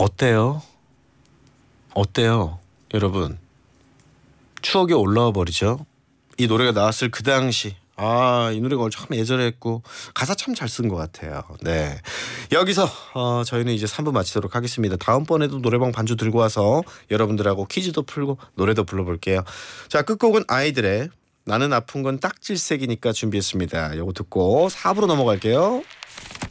어때요? 어때요? 여러분. 추억이 올라와 버리죠. 이 노래가 나왔을 그 당시 이 노래가 참 애절했고 가사 참 잘 쓴 것 같아요. 네, 여기서 저희는 이제 3부 마치도록 하겠습니다. 다음번에도 노래방 반주 들고 와서 여러분들하고 퀴즈도 풀고 노래도 불러볼게요. 자, 끝곡은 아이들의 나는 아픈 건 딱질색이니까 준비했습니다. 요거 듣고 4부로 넘어갈게요.